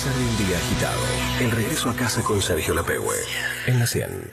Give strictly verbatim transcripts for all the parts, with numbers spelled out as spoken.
pesar de un día agitado, el regreso a casa con Sergio Lapehue, en la cien.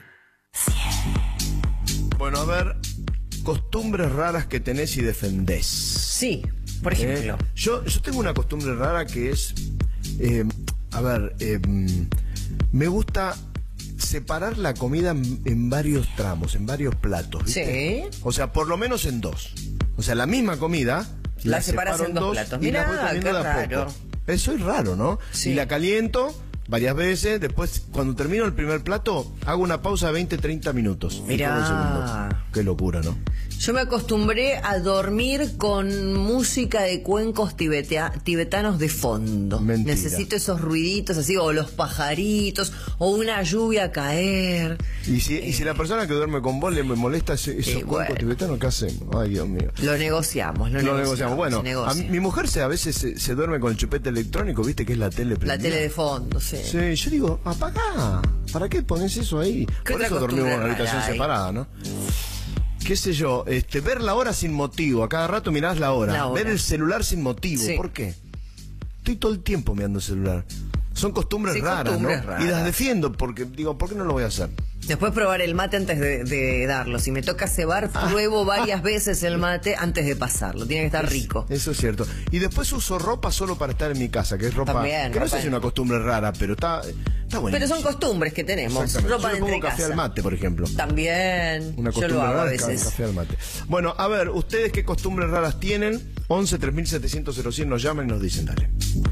Bueno, a ver, costumbres raras que tenés y defendés. Sí, por ejemplo. Eh, yo, yo tengo una costumbre rara que es, eh, a ver, eh, me gusta separar la comida en, en varios tramos, en varios platos, ¿viste? Sí. O sea, por lo menos en dos. O sea, la misma comida La separas separo en dos platos. y la voy Mirá, comiendo qué de a raro. poco. Eso es raro, ¿no? Sí. Y la caliento varias veces, después cuando termino el primer plato hago una pausa de veinte, treinta minutos. y Mirá. como el segundo. Qué locura, ¿no? Yo me acostumbré a dormir con música de cuencos tibetea- tibetanos de fondo. Mentira. Necesito esos ruiditos así, o los pajaritos, o una lluvia a caer. Y si, Eh, y si la persona que duerme con vos le me molesta ese- esos Sí, cuencos bueno. tibetanos, ¿qué hacemos? Ay, Dios mío. Lo negociamos, lo, Lo negociamos. Bueno, se negocia. a mí- mi mujer se, a veces se, se duerme con el chupete electrónico, ¿viste? Que es la tele La prendida. tele de fondo, sí. Sí, yo digo, apagá. ¿Para qué pones eso ahí? ¿Qué Por otra eso dormimos en una costumbre habitación rara hay? separada, ¿no? Qué sé yo, este, ver la hora sin motivo. A cada rato mirás la hora. La hora. Ver el celular sin motivo. Sí. ¿Por qué? Estoy todo el tiempo mirando el celular. Son costumbres Sí, raras, costumbres ¿no? raras. Y las defiendo porque digo, ¿por qué no lo voy a hacer? Después probar el mate antes de, de darlo. Si me toca cebar, Ah. pruebo varias veces el mate antes de pasarlo. Tiene que estar rico. Eso es cierto. Y después uso ropa solo para estar en mi casa, que es ropa También, que no sé ropa si es en- una costumbre rara, pero está, está buena. Pero son costumbres que tenemos. Exactamente. Ropa Yo de le pongo entre café casa. al mate, por ejemplo. También. Una Yo costumbre lo hago a rara, veces. café al mate. Bueno, a ver, ¿ustedes qué costumbres raras tienen? once, tres mil setecientos, cero cien nos llaman y nos dicen, dale.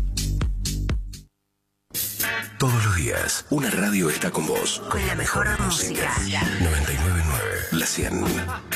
Todos los días, una radio está con vos. Con la mejor música. noventa y nueve punto nueve, la cien.